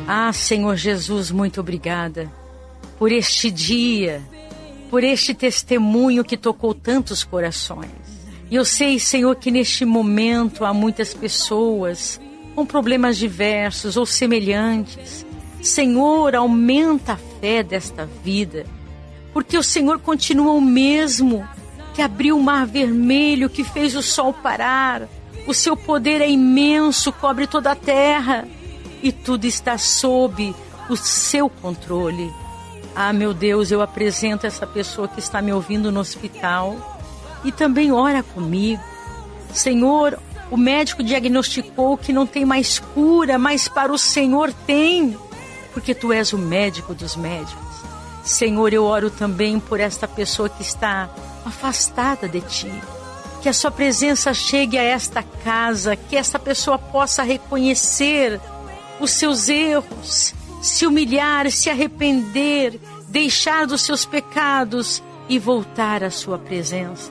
Ah, Senhor Jesus, muito obrigada por este dia, por este testemunho que tocou tantos corações. E eu sei, Senhor, que neste momento há muitas pessoas com problemas diversos ou semelhantes. Senhor, aumenta a fé desta vida, porque o Senhor continua o mesmo que abriu o mar vermelho, que fez o sol parar. O seu poder é imenso, cobre toda a terra e tudo está sob o seu controle. Ah, meu Deus, eu apresento essa pessoa que está me ouvindo no hospital e também ora comigo. Senhor, o médico diagnosticou que não tem mais cura, mas para o Senhor tem, porque Tu és o médico dos médicos. Senhor, eu oro também por esta pessoa que está afastada de Ti. Que a Sua presença chegue a esta casa, que essa pessoa possa reconhecer os seus erros, se humilhar, se arrepender, deixar dos seus pecados e voltar à Sua presença.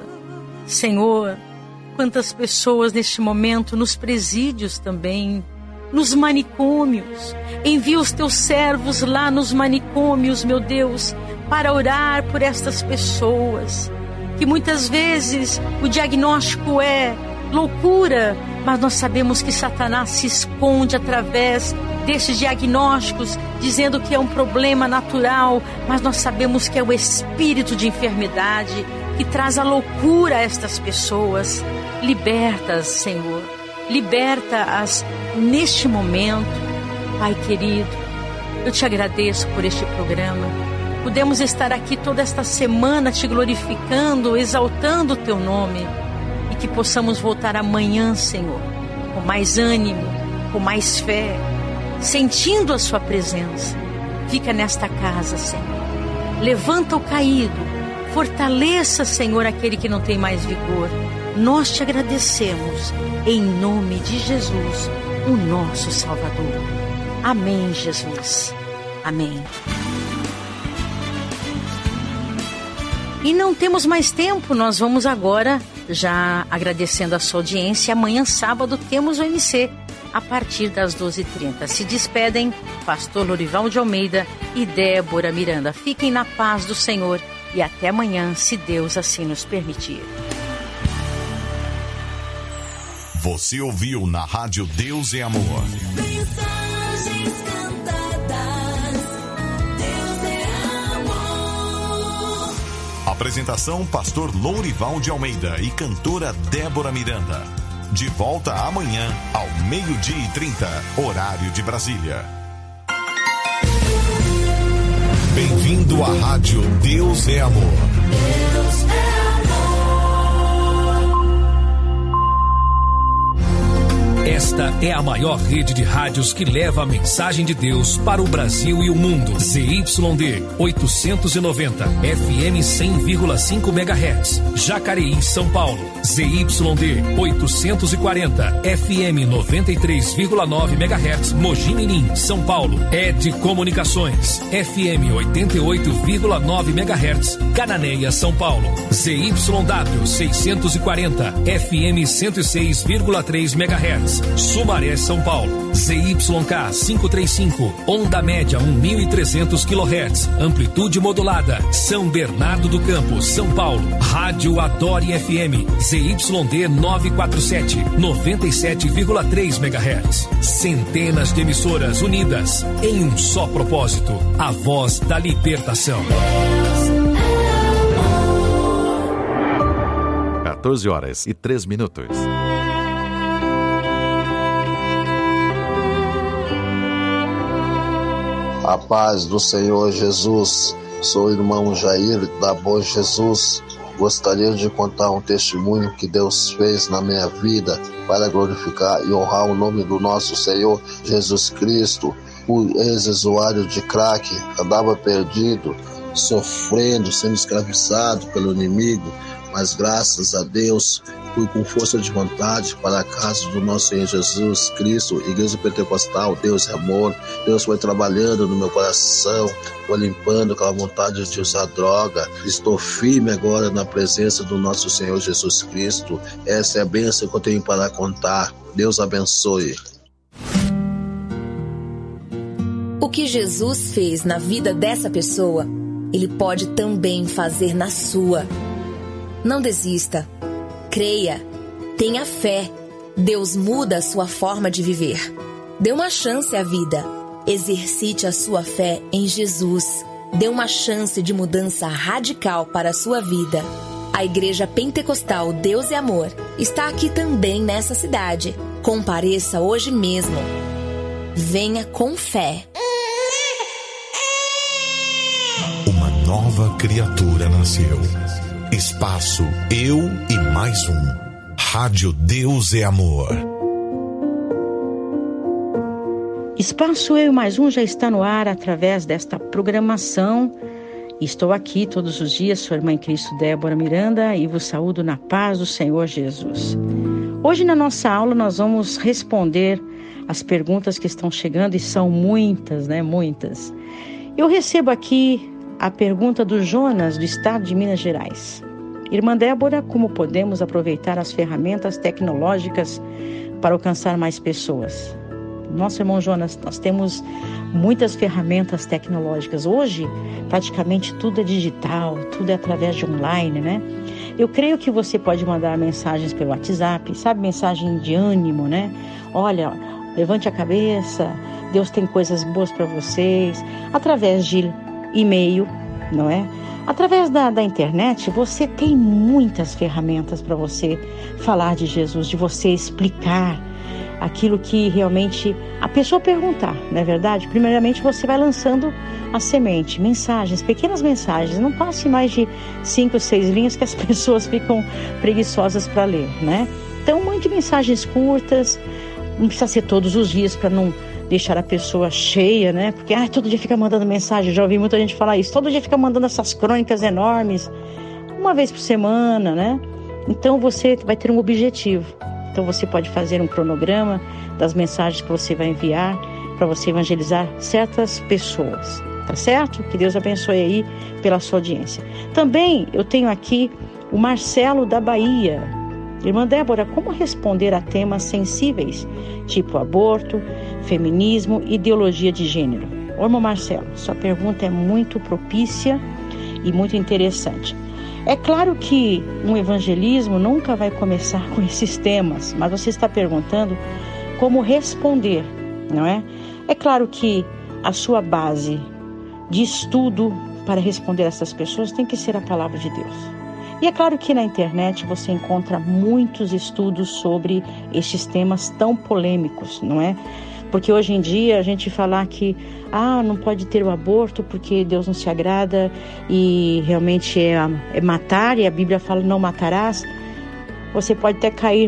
Senhor, quantas pessoas neste momento nos presídios também, nos manicômios. Envia os Teus servos lá nos manicômios, meu Deus, para orar por estas pessoas, que muitas vezes o diagnóstico é loucura, mas nós sabemos que Satanás se esconde através destes diagnósticos, dizendo que é um problema natural, mas nós sabemos que é o espírito de enfermidade que traz a loucura a estas pessoas. Liberta-as, Senhor, liberta-as neste momento. Pai querido, eu Te agradeço por este programa. Podemos estar aqui toda esta semana Te glorificando, exaltando o Teu nome, e que possamos voltar amanhã, Senhor, com mais ânimo, com mais fé, sentindo a Sua presença. Fica nesta casa, Senhor. Levanta o caído, fortaleça, Senhor, aquele que não tem mais vigor. Nós Te agradecemos, em nome de Jesus, o nosso Salvador. Amém, Jesus. Amém. E não temos mais tempo, nós vamos agora, já agradecendo a sua audiência. Amanhã, sábado, temos o MC, a partir das 12h30. Se despedem Pastor Lorival de Almeida e Débora Miranda. Fiquem na paz do Senhor e até amanhã, se Deus assim nos permitir. Você ouviu na Rádio Deus é Amor. Mensagens cantadas, Deus é amor. Apresentação: Pastor Lourival de Almeida e cantora Débora Miranda. De volta amanhã, ao 12h30, horário de Brasília. Bem-vindo à Rádio Deus é Amor. Deus é amor. Esta é a maior rede de rádios que leva a mensagem de Deus para o Brasil e o mundo. ZYD 890, FM 100,5 MHz, Jacareí, São Paulo. ZYD 840, FM 93,9 MHz, Mogi Mirim, São Paulo. ED Comunicações, FM 88,9 MHz, Cananéia, São Paulo. ZYW 640, FM 106,3 MHz, Sumaré, São Paulo. ZYK 535, onda média 1.300 kHz, amplitude modulada, São Bernardo do Campo, São Paulo. Rádio Adore FM, ZYD 947, 97,3 MHz. Centenas de emissoras unidas em um só propósito, a voz da libertação. 14h03. A paz do Senhor Jesus. Sou o irmão Jair da Bom Jesus. Gostaria de contar um testemunho que Deus fez na minha vida para glorificar e honrar o nome do nosso Senhor Jesus Cristo. O ex-usuário de crack andava perdido, sofrendo, sendo escravizado pelo inimigo, mas graças a Deus fui com força de vontade para a casa do nosso Senhor Jesus Cristo, Igreja Pentecostal, Deus é amor. Deus foi trabalhando no meu coração, foi limpando aquela vontade de usar droga. Estou firme agora na presença do nosso Senhor Jesus Cristo. Essa é a bênção que eu tenho para contar. Deus abençoe. O que Jesus fez na vida dessa pessoa, Ele pode também fazer na sua. Não desista. Creia. Tenha fé. Deus muda a sua forma de viver. Dê uma chance à vida. Exercite a sua fé em Jesus. Dê uma chance de mudança radical para a sua vida. A Igreja Pentecostal Deus é Amor está aqui também nessa cidade. Compareça hoje mesmo. Venha com fé. Uma nova criatura nasceu. Espaço Eu e Mais Um. Rádio Deus é Amor. Espaço Eu e Mais Um já está no ar através desta programação. Estou aqui todos os dias, sua irmã em Cristo Débora Miranda, e vos saúdo na paz do Senhor Jesus. Hoje na nossa aula nós vamos responder as perguntas que estão chegando, e são muitas, né? Muitas. Eu recebo aqui a pergunta do Jonas, do estado de Minas Gerais. Irmã Débora, como podemos aproveitar as ferramentas tecnológicas para alcançar mais pessoas? Nosso irmão Jonas, nós temos muitas ferramentas tecnológicas. Hoje, praticamente tudo é digital, tudo é através de online, né? Eu creio que você pode mandar mensagens pelo WhatsApp, sabe, mensagem de ânimo, né? Olha, levante a cabeça, Deus tem coisas boas para vocês. Através de e-mail, não é? Através da internet, você tem muitas ferramentas para você falar de Jesus, de você explicar aquilo que realmente a pessoa perguntar, não é verdade? Primeiramente, você vai lançando a semente, mensagens, pequenas mensagens. Não passe mais de 5 ou 6 linhas que as pessoas ficam preguiçosas para ler, né? Então, mande mensagens curtas. Não precisa ser todos os dias para não deixar a pessoa cheia, né? Porque todo dia fica mandando mensagem. Já ouvi muita gente falar isso. Todo dia fica mandando essas crônicas enormes. Uma vez por semana, né? Então você vai ter um objetivo. Então você pode fazer um cronograma das mensagens que você vai enviar para você evangelizar certas pessoas. Tá certo? Que Deus abençoe aí pela sua audiência. Também eu tenho aqui o Marcelo da Bahia. Irmã Débora, como responder a temas sensíveis, tipo aborto, feminismo, ideologia de gênero? Ô, irmão Marcelo, sua pergunta é muito propícia e muito interessante. É claro que um evangelismo nunca vai começar com esses temas, mas você está perguntando como responder, não é? É claro que a sua base de estudo para responder a essas pessoas tem que ser a palavra de Deus. E é claro que na internet você encontra muitos estudos sobre estes temas tão polêmicos, não é? Porque hoje em dia a gente falar que não pode ter o aborto porque Deus não se agrada e realmente é matar, e a Bíblia fala não matarás, você pode até cair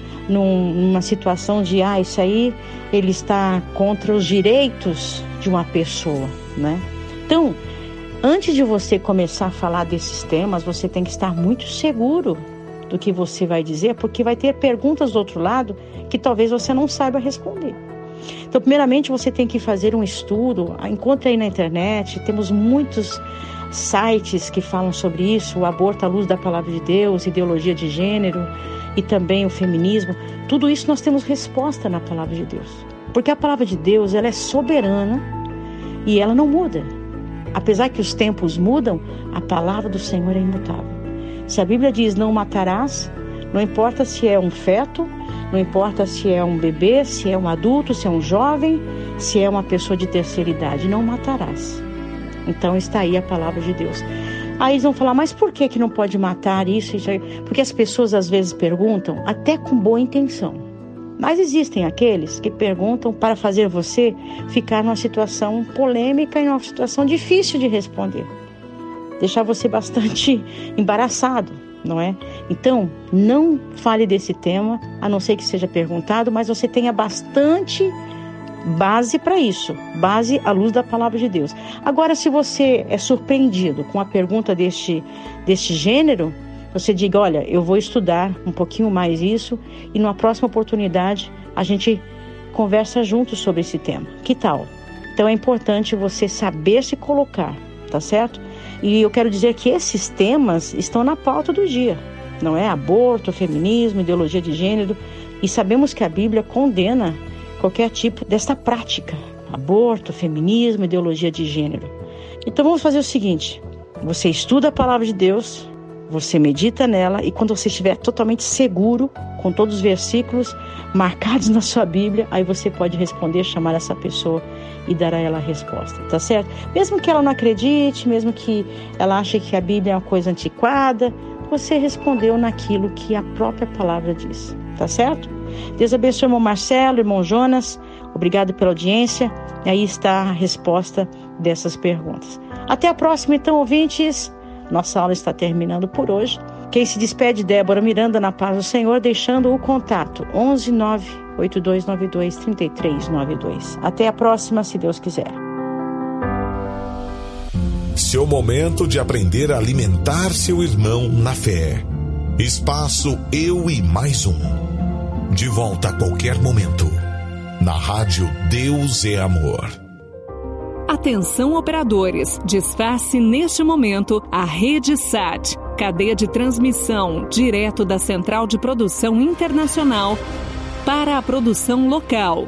numa situação de isso aí ele está contra os direitos de uma pessoa, né? Então, antes de você começar a falar desses temas, você tem que estar muito seguro do que você vai dizer, porque vai ter perguntas do outro lado que talvez você não saiba responder. Então, primeiramente, você tem que fazer um estudo. Encontre aí na internet, temos muitos sites que falam sobre isso, o aborto à luz da palavra de Deus, ideologia de gênero e também o feminismo. Tudo isso nós temos resposta na palavra de Deus, porque a palavra de Deus, ela é soberana e ela não muda. Apesar que os tempos mudam, a palavra do Senhor é imutável. Se a Bíblia diz não matarás, não importa se é um feto, não importa se é um bebê, se é um adulto, se é um jovem, se é uma pessoa de terceira idade, não matarás. Então está aí a palavra de Deus. Aí eles vão falar, mas por que não pode matar isso? Porque as pessoas às vezes perguntam até com boa intenção. Mas existem aqueles que perguntam para fazer você ficar numa situação polêmica e numa situação difícil de responder. Deixar você bastante embaraçado, não é? Então, não fale desse tema, a não ser que seja perguntado, mas você tenha bastante base para isso, base à luz da palavra de Deus. Agora, se você é surpreendido com a pergunta deste gênero, você diga, olha, eu vou estudar um pouquinho mais isso e numa próxima oportunidade a gente conversa juntos sobre esse tema. Que tal? Então é importante você saber se colocar, tá certo? E eu quero dizer que esses temas estão na pauta do dia, não é? Aborto, feminismo, ideologia de gênero. E sabemos que a Bíblia condena qualquer tipo dessa prática. aborto, feminismo, ideologia de gênero. Então vamos fazer o seguinte: você estuda a palavra de Deus, você medita nela, e quando você estiver totalmente seguro, com todos os versículos marcados na sua Bíblia, aí você pode responder, chamar essa pessoa e dar a ela a resposta, tá certo? Mesmo que ela não acredite, mesmo que ela ache que a Bíblia é uma coisa antiquada, você respondeu naquilo que a própria palavra diz, tá certo? Deus abençoe o irmão Marcelo, irmão Jonas, obrigado pela audiência. E aí está a resposta dessas perguntas. Até a próxima, então, ouvintes. Nossa aula está terminando por hoje. Quem se despede, Débora Miranda, na paz do Senhor, deixando o contato 11 98292 3392. Até a próxima, se Deus quiser. Seu momento de aprender a alimentar seu irmão na fé. Espaço Eu e Mais Um. De volta a qualquer momento. Na rádio Deus é Amor. Atenção, operadores. Desface neste momento a Rede SAT, cadeia de transmissão direto da Central de Produção Internacional para a produção local.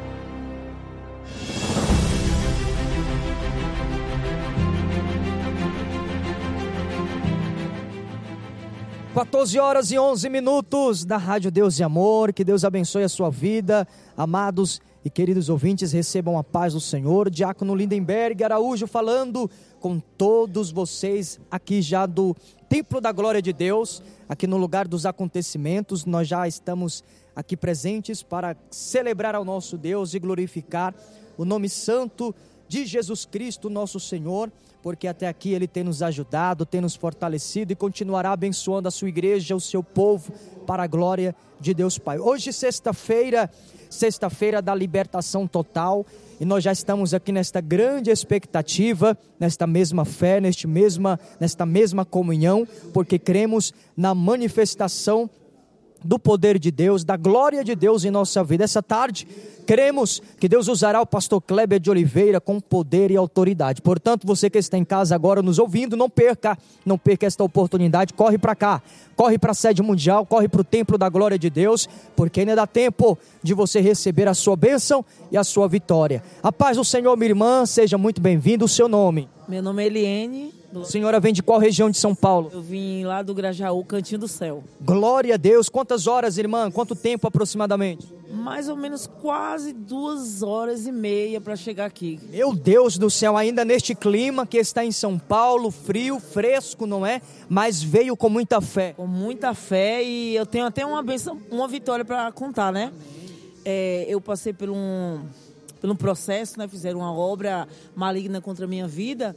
(14h11) da Rádio Deus e Amor. Que Deus abençoe a sua vida, amados e queridos ouvintes, recebam a paz do Senhor. Diácono Lindenberg Araújo falando com todos vocês aqui já do Templo da Glória de Deus, aqui no lugar dos acontecimentos. Nós já estamos aqui presentes para celebrar ao nosso Deus e glorificar o nome santo de Jesus Cristo, nosso Senhor, porque até aqui Ele tem nos ajudado, tem nos fortalecido e continuará abençoando a sua igreja, o seu povo, para a glória de Deus Pai. Hoje, sexta-feira da libertação total, e nós já estamos aqui nesta grande expectativa, nesta mesma fé, nesta mesma comunhão, porque cremos na manifestação do poder de Deus, da glória de Deus em nossa vida. Essa tarde, cremos que Deus usará o pastor Kleber de Oliveira com poder e autoridade. Portanto, você que está em casa agora nos ouvindo, não perca esta oportunidade. Corre para cá, corre para a sede mundial, corre para o templo da glória de Deus, porque ainda dá tempo de você receber a sua bênção e a sua vitória. A paz do Senhor, minha irmã, seja muito bem-vinda. O seu nome? Meu nome é Eliene. A senhora vem de qual região de São Paulo? Eu vim lá do Grajaú, Cantinho do Céu. Glória a Deus. Quantas horas, irmã? Quanto tempo aproximadamente? Mais ou menos quase 2h30 para chegar aqui. Meu Deus do céu, ainda neste clima que está em São Paulo, frio, fresco, não é? Mas veio com muita fé. Com muita fé, e eu tenho até uma benção, uma vitória para contar, né? Eu passei por um processo, né? Fizeram uma obra maligna contra a minha vida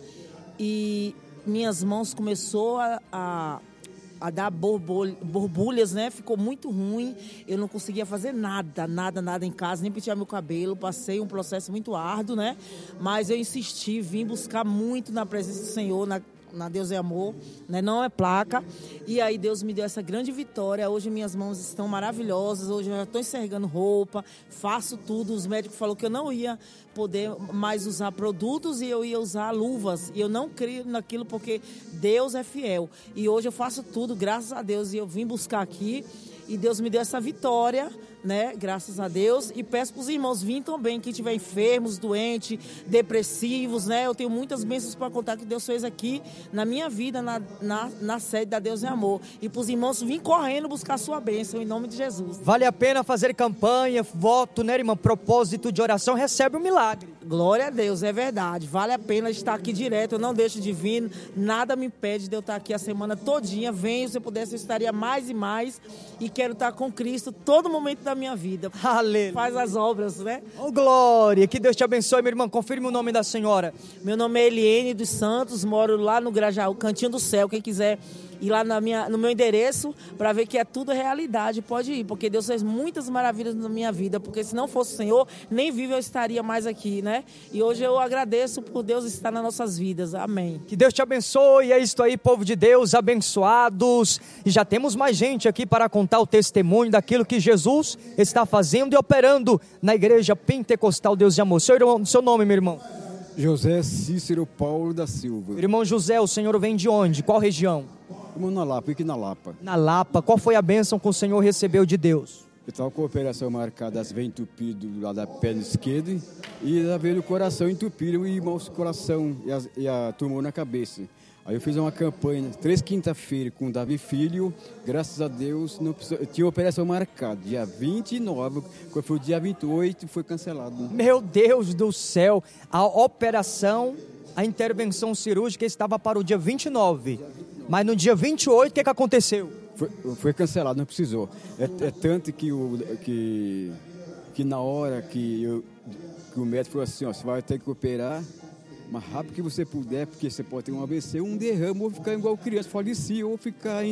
e minhas mãos começou a dar borbulhas, né? Ficou muito ruim. Eu não conseguia fazer nada em casa, nem pentear meu cabelo. Passei um processo muito árduo, né? Mas eu insisti, vim buscar muito na presença do Senhor, na Deus é Amor, né? Não é placa. E aí Deus me deu essa grande vitória. Hoje minhas mãos estão maravilhosas. Hoje eu já estou enxergando roupa, faço tudo. Os médicos falaram que eu não ia poder mais usar produtos e eu ia usar luvas. E eu não creio naquilo porque Deus é fiel. E hoje eu faço tudo, graças a Deus. E eu vim buscar aqui e Deus me deu essa vitória, né? Graças a Deus. E peço para os irmãos virem também, quem estiver enfermos, doentes, depressivos, né? Eu tenho muitas bênçãos para contar que Deus fez aqui na minha vida, na sede da Deus é Amor. E para os irmãos virem correndo buscar a sua bênção, em nome de Jesus. Vale a pena fazer campanha, voto, né, irmã? Propósito de oração, recebe um milagre. Glória a Deus, é verdade. Vale a pena estar aqui direto, eu não deixo de vir. Nada me impede de eu estar aqui a semana todinha. Venho, se eu pudesse, eu estaria mais e mais. E quero estar com Cristo todo momento da minha vida. Aleluia. Faz as obras, né? Oh, glória. Que Deus te abençoe, minha irmã. Confirme o nome da senhora. Meu nome é Eliene dos Santos, moro lá no Grajaú, Cantinho do Céu. Quem quiser ir lá no meu endereço para ver que é tudo realidade, pode ir, porque Deus fez muitas maravilhas na minha vida, porque se não fosse o Senhor, nem vivo eu estaria mais aqui, né? E hoje eu agradeço por Deus estar nas nossas vidas, amém. Que Deus te abençoe, é isso aí, povo de Deus, abençoados. E já temos mais gente aqui para contar o testemunho daquilo que Jesus está fazendo e operando na Igreja Pentecostal Deus de Amor. Seu nome, meu irmão? José Cícero Paulo da Silva. Irmão José, o senhor vem de onde? Qual região? Irmão, na Lapa, aqui na Lapa. Na Lapa. Qual foi a bênção que o senhor recebeu de Deus? Eu estava com a operação marcada, as veias entupidas do lado da perna esquerda e a veia do coração entupida e o coração e a tumor na cabeça. Aí eu fiz uma campanha, 3 quinta-feiras, com o Davi Filho. Graças a Deus, não precisou, eu tinha uma operação marcada, dia 29, quando foi o dia 28, foi cancelado. Meu Deus do céu, a operação, a intervenção cirúrgica estava para o dia 29, mas no dia 28, o que aconteceu? Foi cancelado, não precisou. É tanto que na hora que o médico falou assim, ó, você vai ter que operar o mais rápido que você puder, porque você pode ter um AVC, um derrame, ou ficar igual criança, falecer, ou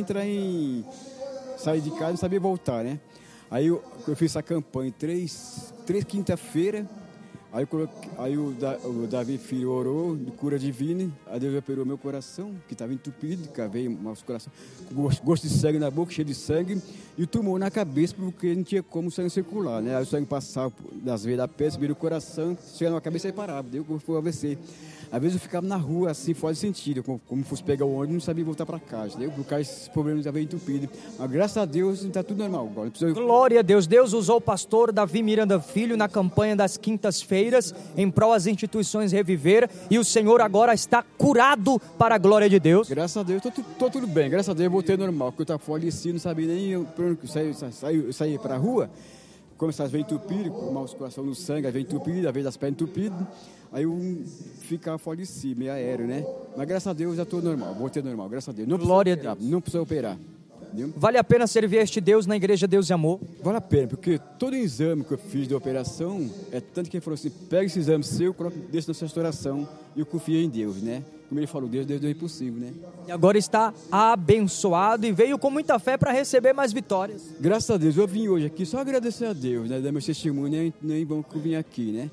sair de casa e não saber voltar, né? Aí eu fiz essa campanha 3 quinta-feira, aí o Davi Filho orou de cura divina, aí Deus operou meu coração, que estava entupido, cavei o coração, gosto de sangue na boca, cheio de sangue, e o tumor na cabeça, porque não tinha como o sangue circular, né? Aí o sangue passava das veias da pele, subia no coração, chegava na cabeça e parava, deu como foi o AVC. Às vezes eu ficava na rua, assim, fora de sentido, como fosse pegar o ônibus, não sabia voltar para casa, deu? Por causa desses problemas da veia entupida. Mas graças a Deus, está tudo normal agora. Glória a Deus. Deus usou o pastor Davi Miranda Filho na campanha das quintas-feiras, em prol às instituições Reviver, e o Senhor agora está curado para a glória de Deus. Graças a Deus, estou tudo bem. Graças a Deus, eu voltei normal, porque eu estava falecido, não sabia nem para onde sair para a rua. Como essas veias entupidas, com o mau coração no sangue, a veia entupida, a veia das pernas entupidas, aí eu ficava falecido, meio aéreo, né? Mas graças a Deus já estou normal, voltei normal, graças a Deus. Glória a Deus. Não precisa operar. Entendeu? Vale a pena servir a este Deus na Igreja Deus e Amor? Vale a pena, porque todo exame que eu fiz de operação, é tanto que ele falou assim, pega esse exame seu, coloca desse na sua restauração, e eu confiei em Deus, né? Como ele falou, Deus é impossível, né? E agora está abençoado e veio com muita fé para receber mais vitórias. Graças a Deus, eu vim hoje aqui só agradecer a Deus, né? Dar meu testemunho, nem bom que eu vim aqui, né?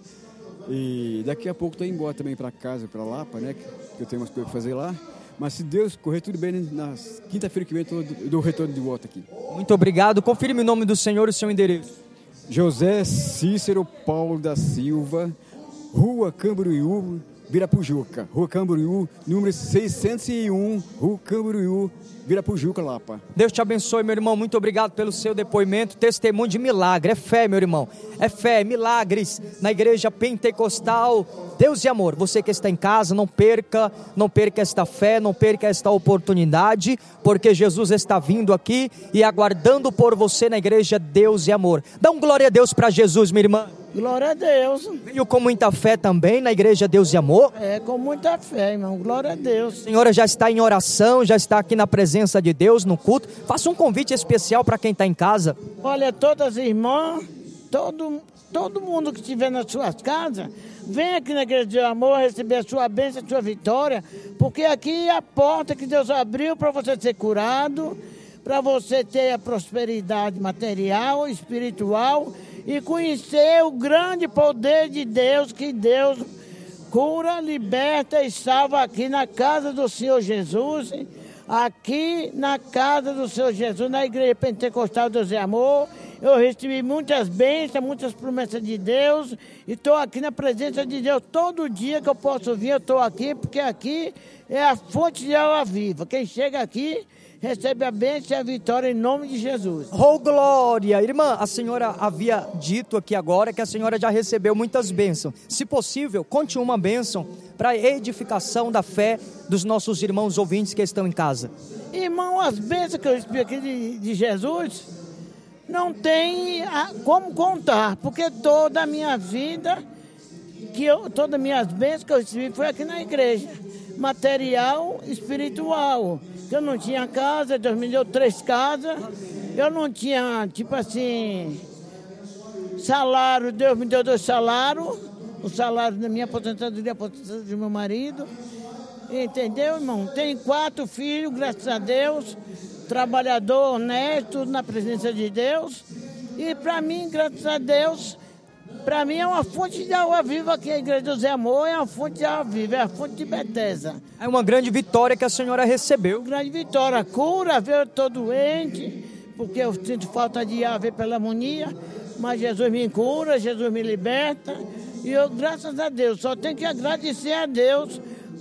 E daqui a pouco estou indo embora também para casa, para Lapa, né? Que eu tenho umas coisas para fazer lá. Mas se Deus correr tudo bem, na quinta-feira que vem eu dou retorno de volta aqui. Muito obrigado. Confirme o nome do Senhor e o seu endereço. José Cícero Paulo da Silva, Rua Camboriú, Virapujuca. Rua Camboriú, número 601, Rua Camboriú, Virapujuca, Lapa. Deus te abençoe, meu irmão. Muito obrigado pelo seu depoimento. Testemunho de milagre. É fé, meu irmão. É fé, milagres na Igreja Pentecostal Deus e Amor. Você que está em casa, não perca esta fé, não perca esta oportunidade, porque Jesus está vindo aqui e aguardando por você na Igreja Deus e Amor. Dá um glória a Deus para Jesus, minha irmã. Glória a Deus. Veio com muita fé também na Igreja Deus e Amor? É, com muita fé, irmão. Glória a Deus. A senhora já está em oração, já está aqui na presença de Deus, no culto. Faça um convite especial para quem está em casa. Olha, todas as irmãs, todo mundo que estiver nas suas casas, vem aqui na Igreja Deus e Amor receber a sua bênção, a sua vitória, porque aqui é a porta que Deus abriu para você ser curado, para você ter a prosperidade material, espiritual, e conhecer o grande poder de Deus, que Deus cura, liberta e salva aqui na casa do Senhor Jesus, aqui na casa do Senhor Jesus, na Igreja Pentecostal Deus e Amor. Eu recebi muitas bênçãos, muitas promessas de Deus, e estou aqui na presença de Deus. Todo dia que eu posso vir, eu estou aqui, porque aqui é a fonte de água viva. Quem chega aqui recebe a bênção e a vitória em nome de Jesus. Oh, glória! Irmã, a senhora havia dito aqui agora que a senhora já recebeu muitas bênçãos. Se possível, conte uma bênção para a edificação da fé dos nossos irmãos ouvintes que estão em casa. Irmão, as bênçãos que eu recebi aqui de Jesus, não tem como contar, porque toda a minha vida, todas as minhas bênçãos que eu recebi foi aqui na igreja. Material, espiritual. Eu não tinha casa, Deus me deu 3 casas. Eu não tinha, tipo assim, salário, Deus me deu 2 salários. O salário da minha aposentadoria e a aposentadoria do meu marido. Entendeu, irmão? Tenho 4 filhos, graças a Deus. Trabalhador, honesto, na presença de Deus. E para mim, graças a Deus, para mim é uma fonte de água viva aqui, a Igreja Deus e Amor é uma fonte de água viva, é a fonte de Betesda. É uma grande vitória que a senhora recebeu. Grande vitória, cura, eu estou doente, porque eu sinto falta de ar, ver pneumonia, mas Jesus me cura, Jesus me liberta, e eu, graças a Deus, só tenho que agradecer a Deus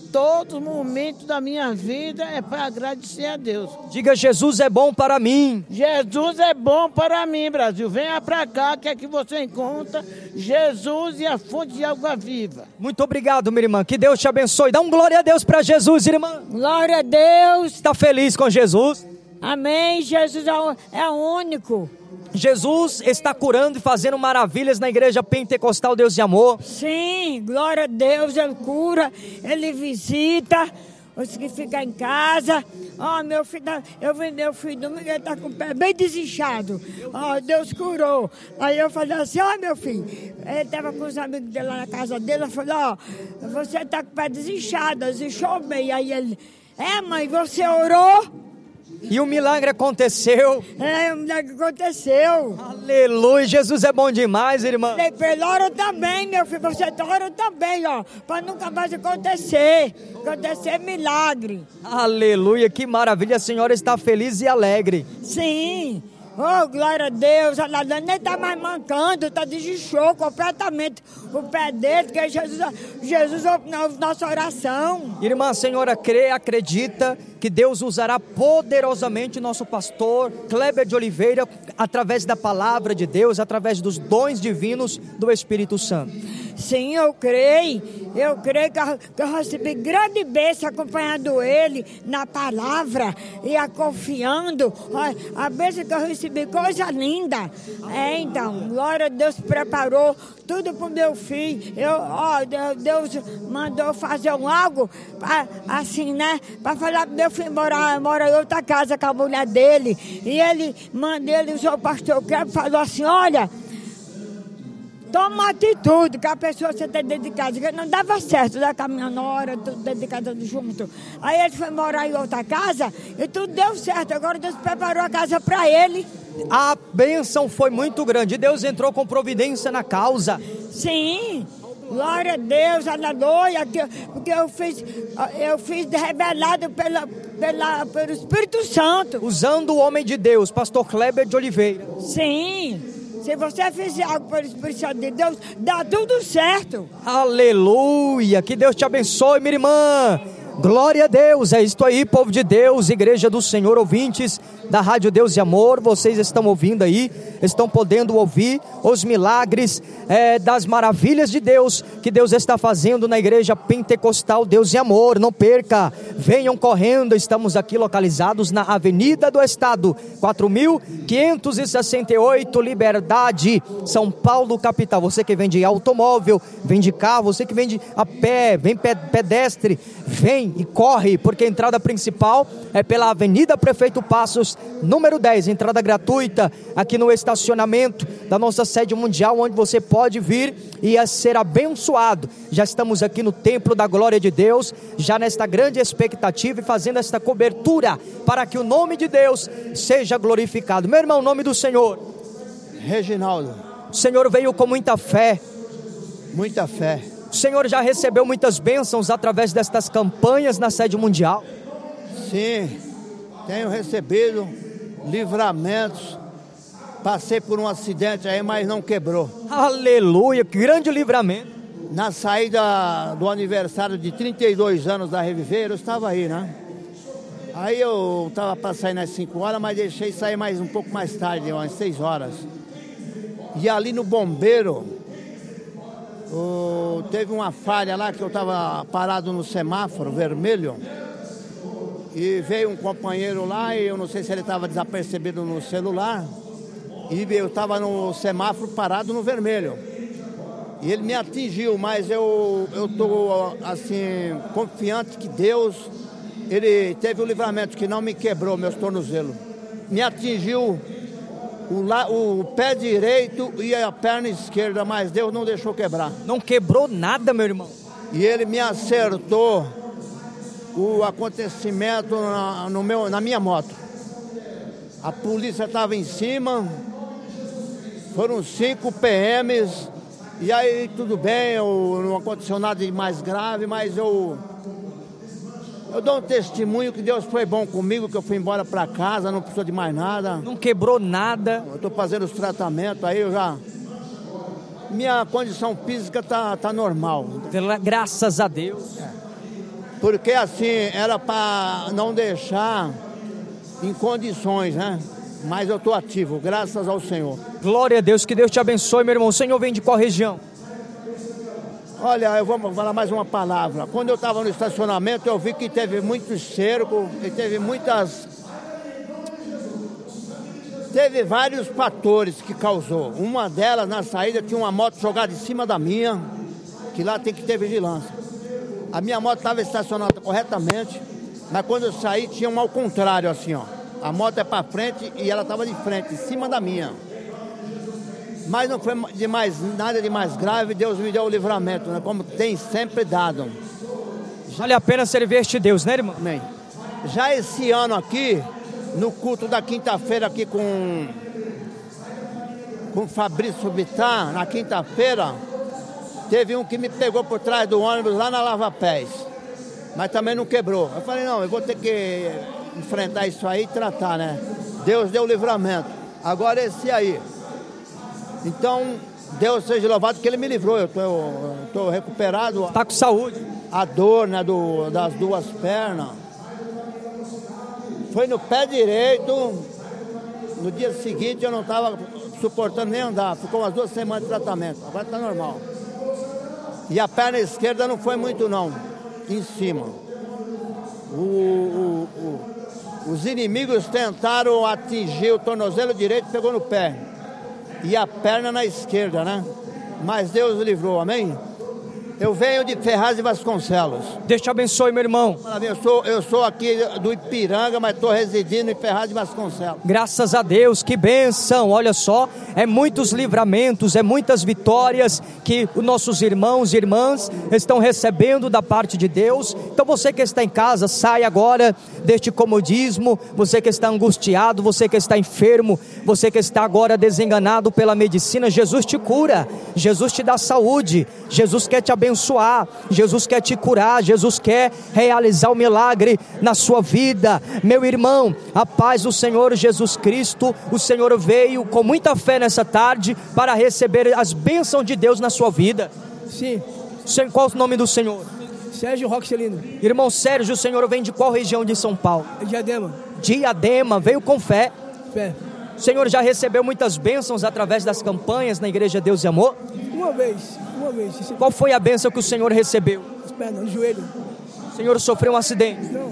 todos os momentos da minha vida é para agradecer a Deus. Diga, Jesus é bom para mim. Jesus é bom para mim, Brasil. Venha para cá que aqui você encontra Jesus e a fonte de água viva. Muito obrigado, minha irmã. Que Deus te abençoe. Dá um glória a Deus para Jesus, irmã. Glória a Deus. Está feliz com Jesus? Amém. Jesus é o único. Jesus está curando e fazendo maravilhas na igreja pentecostal Deus de Amor. Sim, glória a Deus, Ele cura, Ele visita os que ficam em casa. Meu filho, eu vi meu filho domingo, ele está com o pé bem desinchado. Deus curou. Aí eu falei assim, meu filho, ele estava com os amigos dele lá na casa dele, eu falei, você está com o pé desinchado, desinchou bem. Aí ele, mãe, você orou? E o milagre aconteceu. O milagre aconteceu. Aleluia, Jesus é bom demais, irmã. Ora também, meu filho, você ora também, para nunca mais acontecer milagre. Aleluia, que maravilha, a senhora está feliz e alegre. Sim. Glória a Deus, ela nem está mais mancando, está desinchou completamente o pé dele, porque Jesus ouve nossa oração. Irmã, a senhora crê, acredita que Deus usará poderosamente nosso pastor Kleber de Oliveira através da palavra de Deus, através dos dons divinos do Espírito Santo? Sim, eu creio que eu recebi grande bênção acompanhando ele na palavra e confiando. A bênção que eu recebi, coisa linda. Então, glória a Deus, preparou tudo para o meu filho. Deus mandou fazer algo assim, né? Para falar para meu filho mora em outra casa com a mulher dele. E ele usou o pastor Kleber, falou assim, olha, toma uma atitude, que a pessoa você tem dentro de casa, que não dava certo, né? Com a minha nora, tudo dentro de casa junto. Aí ele foi morar em outra casa e tudo deu certo. Agora Deus preparou a casa para ele. A bênção foi muito grande. Deus entrou com providência na causa. Sim, glória a Deus, aleluia. Porque eu fiz revelado pelo Espírito Santo. Usando o homem de Deus, pastor Kleber de Oliveira. Sim. Se você fizer algo pelo Espírito Santo de Deus, dá tudo certo. Aleluia, que Deus te abençoe, minha irmã. Glória a Deus, é isto aí, povo de Deus, igreja do Senhor, ouvintes da Rádio Deus e Amor, vocês estão ouvindo aí, estão podendo ouvir os milagres das maravilhas de Deus, que Deus está fazendo na igreja pentecostal Deus e Amor. Não perca, venham correndo, estamos aqui localizados na Avenida do Estado, 4.568, Liberdade, São Paulo, capital. Você que vende automóvel, vende carro, você que vende a pé, vem pedestre, vem e corre, porque a entrada principal é pela Avenida Prefeito Passos, número 10, entrada gratuita aqui no estacionamento da nossa sede mundial, onde você pode vir e ser abençoado. Já estamos aqui no Templo da Glória de Deus, já nesta grande expectativa e fazendo esta cobertura para que o nome de Deus seja glorificado. Meu irmão, o nome do Senhor? Reginaldo. O Senhor veio com muita fé. Muita fé. O Senhor já recebeu muitas bênçãos através destas campanhas na sede mundial? Sim, tenho recebido livramentos. Passei por um acidente aí, mas não quebrou. Aleluia, que grande livramento. Na saída do aniversário de 32 anos da Reviveira, eu estava aí, né? Aí eu estava para sair nas 5 horas, mas deixei sair mais um pouco mais tarde, umas 6 horas. E ali no bombeiro, teve uma falha lá que eu estava parado no semáforo vermelho e veio um companheiro lá e eu não sei se ele estava desapercebido no celular e eu estava no semáforo parado no vermelho e ele me atingiu, mas eu estou assim confiante que Deus, ele teve o livramento que não me quebrou meus tornozelos, me atingiu o pé direito e a perna esquerda, mas Deus não deixou quebrar. Não quebrou nada, meu irmão. E ele me acertou o acontecimento na minha moto. A polícia estava em cima, foram 5 PMs, e aí tudo bem, não aconteceu nada de mais grave, mas eu dou um testemunho que Deus foi bom comigo, que eu fui embora para casa, não precisou de mais nada. Não quebrou nada. Eu estou fazendo os tratamentos, aí eu já... Minha condição física tá normal. Graças a Deus. Porque assim, era para não deixar em condições, né? Mas eu estou ativo, graças ao Senhor. Glória a Deus, que Deus te abençoe, meu irmão. O senhor vem de qual região? Olha, eu vou falar mais uma palavra. Quando eu estava no estacionamento, eu vi que teve muitos cercos, e teve vários fatores que causou. Uma delas, na saída, tinha uma moto jogada em cima da minha, que lá tem que ter vigilância. A minha moto estava estacionada corretamente, mas quando eu saí, tinha um ao contrário, assim, ó. A moto é para frente e ela estava de frente, em cima da minha. Mas não foi nada de mais grave, Deus me deu o livramento, né? Como tem sempre dado. Vale a pena servir este Deus, né, irmão? Amém. Já esse ano aqui, no culto da quinta-feira aqui com Fabrício Vittar, na quinta-feira, teve um que me pegou por trás do ônibus lá na Lava Pés, mas também não quebrou. Eu falei, não, eu vou ter que enfrentar isso aí e tratar, né? Deus deu o livramento. Agora esse aí. Então, Deus seja louvado que Ele me livrou. Eu tô recuperado. Está com saúde. A dor, né, das duas pernas. Foi no pé direito. No dia seguinte eu não estava suportando nem andar. Ficou umas 2 semanas de tratamento. Agora está normal. E a perna esquerda não foi muito não. Em cima. Os inimigos tentaram atingir o tornozelo direito e pegou no pé. E a perna na esquerda, né? Mas Deus livrou, amém? Eu venho de Ferraz de Vasconcelos. Deus te abençoe, meu irmão. Eu sou aqui do Ipiranga, mas estou residindo em Ferraz de Vasconcelos. Graças a Deus, que bênção. Olha só, é muitos livramentos, é muitas vitórias que os nossos irmãos e irmãs estão recebendo da parte de Deus. Então você que está em casa, sai agora deste comodismo. Você que está angustiado, você que está enfermo, você que está agora desenganado pela medicina, Jesus te cura, Jesus te dá saúde, Jesus quer te abençoar, Jesus quer te curar, Jesus quer realizar o milagre na sua vida. Meu irmão, a paz do Senhor Jesus Cristo. O Senhor veio com muita fé nessa tarde para receber as bênçãos de Deus na sua vida. Sim. Qual o nome do Senhor? Sérgio Roxelino. Irmão Sérgio, o Senhor vem de qual região de São Paulo? Diadema. Diadema, veio com fé. Fé. O Senhor já recebeu muitas bênçãos através das campanhas na Igreja Deus e Amor? Uma vez. Qual foi a bênção que o Senhor recebeu? As pernas, no joelho. O Senhor sofreu um acidente? Não.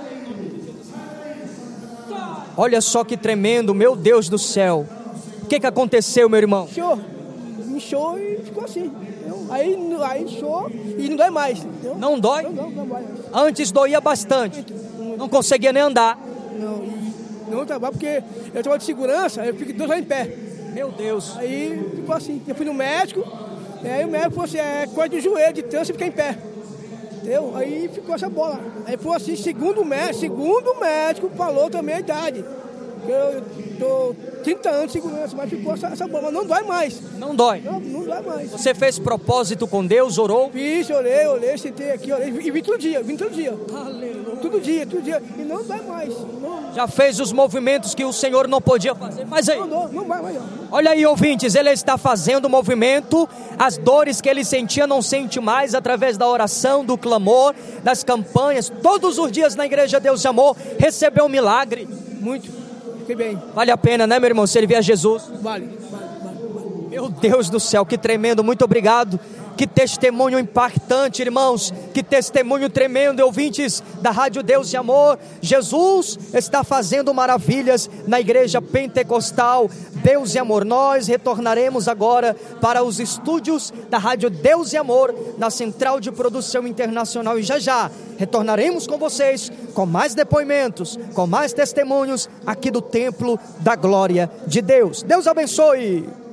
Olha só que tremendo, meu Deus do céu. O que aconteceu, meu irmão? Inchou e ficou assim. Aí inchou e não dói mais. Entendeu? Não dói? Não vai. Antes doía bastante. Não conseguia nem andar. Não trabalho porque eu trabalho de segurança, eu fico 2 horas em pé. Meu Deus. Aí ficou assim. Eu fui no médico, aí o médico falou assim, coisa de joelho, de tanto você ficar em pé. Entendeu? Aí ficou essa bola. Aí foi assim, segundo o médico falou também a idade. Eu tô 30 anos de segurança, mas ficou essa bola, mas não dói mais. Não dói? Não dói mais. Você fez propósito com Deus, orou? Fiz, orei, sentei aqui, orei e vim todo dia. Aleluia. Todo dia, e não dói mais. Não. Já fez os movimentos que o Senhor não podia fazer? Faz aí. Não vai mais. Olha aí, ouvintes, ele está fazendo o movimento, as dores que ele sentia não sente mais através da oração, do clamor, das campanhas, todos os dias na Igreja Deus e Amor, recebeu um milagre. Muito. Fiquei bem. Vale a pena, né, meu irmão, servir a Jesus? Vale. Meu Deus do céu, que tremendo, muito obrigado. Que testemunho impactante, irmãos, que testemunho tremendo, ouvintes da Rádio Deus e Amor. Jesus está fazendo maravilhas na Igreja Pentecostal Deus e Amor. Nós retornaremos agora para os estúdios da Rádio Deus e Amor, na Central de Produção Internacional, e já retornaremos com vocês, com mais depoimentos, com mais testemunhos aqui do Templo da Glória de Deus. Deus abençoe!